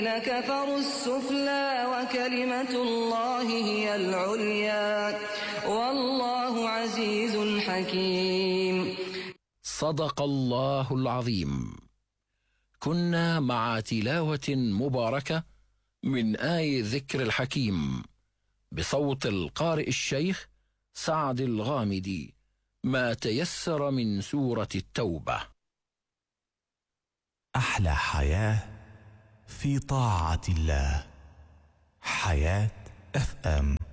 كفروا السفلى وكلمة الله هي العليا والله عزيز حكيم. صدق الله العظيم. كنا مع تلاوة مباركة من آي ذكر الحكيم بصوت القارئ الشيخ سعد الغامدي، ما تيسر من سورة التوبة. أحلى حياة في طاعة الله. حياة FM.